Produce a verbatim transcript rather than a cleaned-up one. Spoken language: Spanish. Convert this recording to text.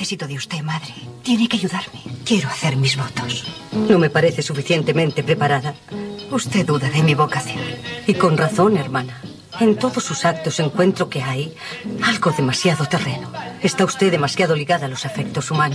necesito de usted, madre. Tiene que ayudarme. Quiero hacer mis votos. No me parece suficientemente preparada. Usted duda de mi vocación. Y con razón, hermana. En todos sus actos encuentro que hay algo demasiado terreno. Está usted demasiado ligada a los afectos humanos.